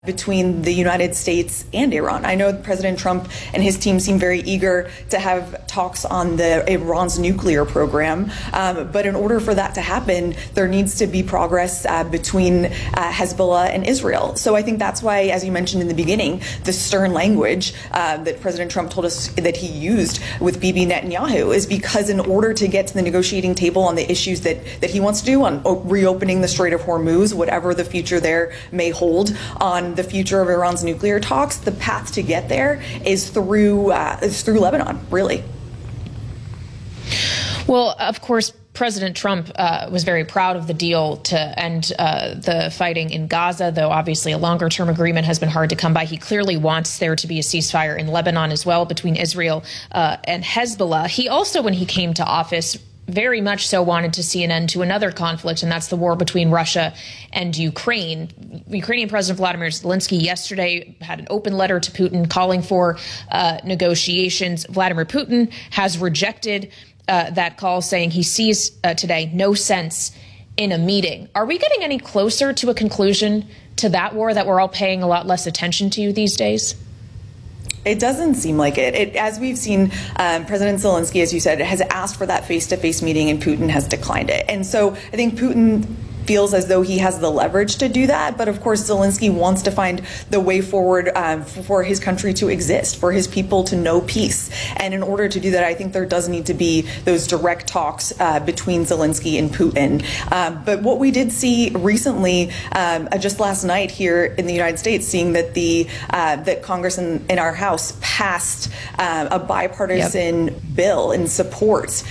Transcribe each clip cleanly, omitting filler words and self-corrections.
between the United States and Iran. I know President Trump and his team seem very eager to have talks on Iran's nuclear program, but in order for that to happen, there needs to be progress between Hezbollah and Israel. So I think that's why, as you mentioned in the beginning, the stern language that President Trump told us that he used with Bibi Netanyahu is because in order to get to the negotiating table on the issues that he wants to do on reopening the Strait of Hormuz, whatever the future there may hold, on the future of Iran's nuclear talks, the path to get there is through Lebanon, really. Well, of course, President Trump was very proud of the deal to end the fighting in Gaza, though obviously a longer-term agreement has been hard to come by. He clearly wants there to be a ceasefire in Lebanon as well between Israel and Hezbollah. He also, when he came to office, very much so wanted to see an end to another conflict, and that's the war between Russia and Ukraine. Ukrainian President Vladimir Zelensky yesterday had an open letter to Putin calling for negotiations. Vladimir Putin has rejected that call, saying he sees today no sense in a meeting. Are we getting any closer to a conclusion to that war that we're all paying a lot less attention to these days? It doesn't seem like it. As we've seen, President Zelensky, as you said, has asked for that face-to-face meeting and Putin has declined it. And so I think Putin feels as though he has the leverage to do that. But of course, Zelensky wants to find the way forward for his country to exist, for his people to know peace. And in order to do that, I think there does need to be those direct talks between Zelensky and Putin. But what we did see recently, just last night here in the United States, seeing that that Congress in our House passed a bipartisan bill in support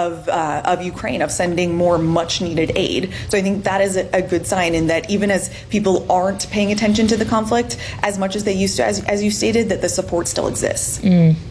of Ukraine, of sending more much needed aid. So I think that is a good sign, in that even as people aren't paying attention to the conflict as much as they used to, as you stated, that the support still exists.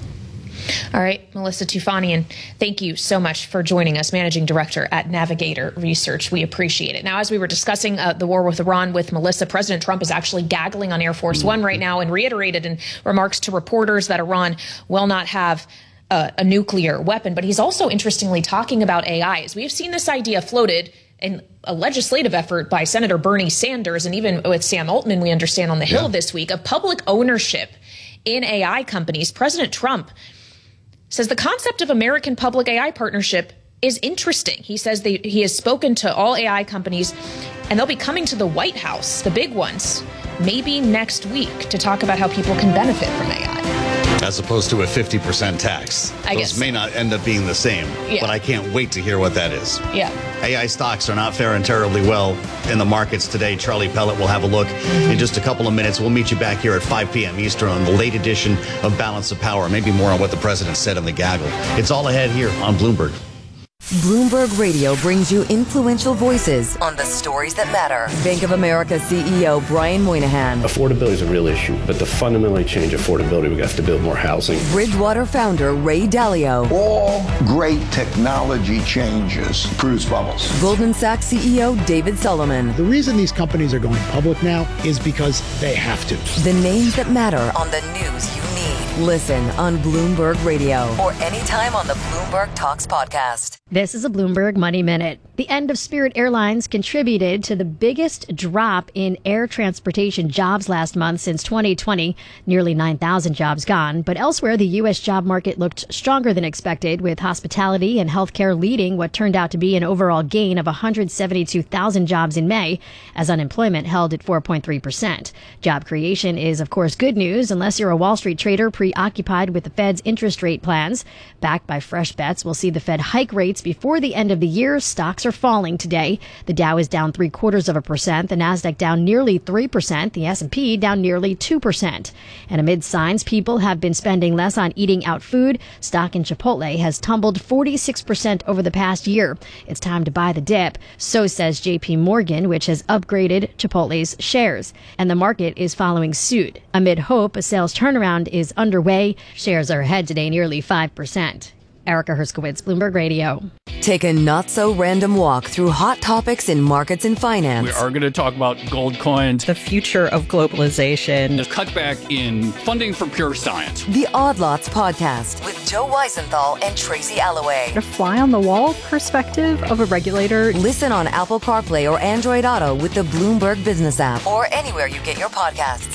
All right, Melissa Tufanian, thank you so much for joining us, Managing Director at Navigator Research. We appreciate it. Now, as we were discussing the war with Iran with Melissa, President Trump is actually gaggling on Air Force One right now and reiterated in remarks to reporters that Iran will not have a nuclear weapon. But he's also, interestingly, talking about AI. As we have seen this idea floated in a legislative effort by Senator Bernie Sanders, and even with Sam Altman, we understand, on the Hill this week, of public ownership in AI companies. President Trump says the concept of American public AI partnership is interesting. He says he has spoken to all AI companies, and they'll be coming to the White House, the big ones, maybe next week, to talk about how people can benefit from AI. As opposed to a 50% tax. Those may not end up being the same, but I can't wait to hear what that is. AI stocks are not faring terribly well in the markets today. Charlie Pellet will have a look in just a couple of minutes. We'll meet you back here at 5 p.m. Eastern on the late edition of Balance of Power, maybe more on what the president said in the gaggle. It's all ahead here on Bloomberg. Bloomberg Radio brings you influential voices on the stories that matter. Bank of America CEO Brian Moynihan. Affordability is a real issue, but to fundamentally change affordability, we have to build more housing. Bridgewater founder Ray Dalio. All great technology changes produce bubbles. Goldman Sachs CEO David Solomon. The reason these companies are going public now is because they have to. The names that matter on the news you need. Listen on Bloomberg Radio or anytime on the Bloomberg Talks podcast. This is a Bloomberg Money Minute. The end of Spirit Airlines contributed to the biggest drop in air transportation jobs last month since 2020, nearly 9,000 jobs gone. But elsewhere, the U.S. job market looked stronger than expected, with hospitality and healthcare leading what turned out to be an overall gain of 172,000 jobs in May, as unemployment held at 4.3%. Job creation is, of course, good news, unless you're a Wall Street trader preoccupied with the Fed's interest rate plans. Backed by fresh bets, we'll see the Fed hike rates before the end of the year. Stocks are falling today. The Dow is down 0.75%, the Nasdaq down nearly 3%, the S&P down nearly 2%. And amid signs people have been spending less on eating out food, stock in Chipotle has tumbled 46% over the past year. It's time to buy the dip, so says JP Morgan, which has upgraded Chipotle's shares. And the market is following suit. Amid hope a sales turnaround is underway, shares are ahead today nearly 5%. Erica Herskowitz, Bloomberg Radio. Take a not-so-random walk through hot topics in markets and finance. We are going to talk about gold coins, the future of globalization, the cutback in funding for pure science. The Odd Lots Podcast with Joe Weisenthal and Tracy Alloway. A fly-on-the-wall perspective of a regulator. Listen on Apple CarPlay or Android Auto with the Bloomberg Business app or anywhere you get your podcasts.